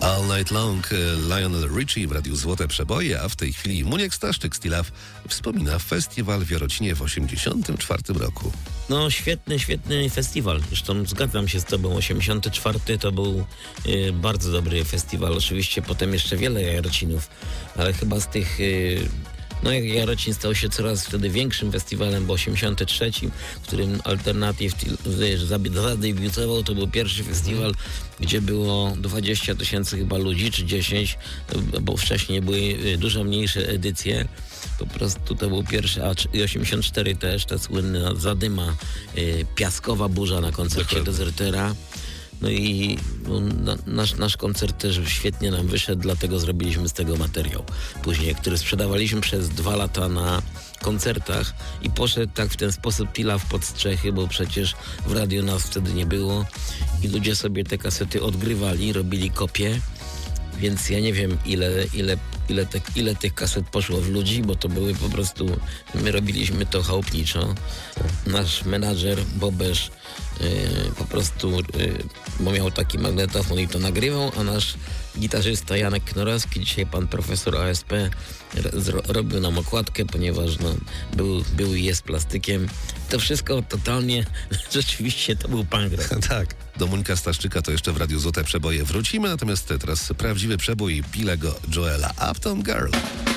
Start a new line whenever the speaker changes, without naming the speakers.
All Night Long, Lionel Richie w Radiu Złote Przeboje, a w tej chwili Muniek Staszczyk z Tilaw wspomina festiwal w Jarocinie w 1984 roku.
No świetny festiwal. Zresztą zgadzam się z tobą. 84 to był bardzo dobry festiwal. Oczywiście potem jeszcze wiele Jarocinów, ale chyba z tych... No jak Jarocin stał się coraz wtedy większym festiwalem, bo 83, w którym Alternative zadebiutował, to był pierwszy festiwal, gdzie było 20 000 chyba ludzi, czy 10, bo wcześniej były dużo mniejsze edycje. Po prostu to był pierwszy, a 84 też, ta słynna zadyma, piaskowa burza na koncercie Dezertera. No i nasz koncert też świetnie nam wyszedł, dlatego zrobiliśmy z tego materiał później, który sprzedawaliśmy przez 2 lata na koncertach i poszedł tak w ten sposób Tilaw pod strzechy, bo przecież w radiu nas wtedy nie było i ludzie sobie te kasety odgrywali, robili kopie, więc ja nie wiem ile tych kaset poszło w ludzi, bo to były po prostu, my robiliśmy to chałupniczo. Nasz menadżer Bobesz po prostu, bo miał taki magnetofon i to nagrywał, a nasz gitarzysta Janek Knorowski, dzisiaj pan profesor ASP, robił nam okładkę, ponieważ był i jest plastykiem. To wszystko totalnie, rzeczywiście to był punk rock.
Tak, do Muńka Staszczyka to jeszcze w Radiu Złote Przeboje wrócimy, natomiast teraz prawdziwy przebój Billego Joela, Uptown Girl.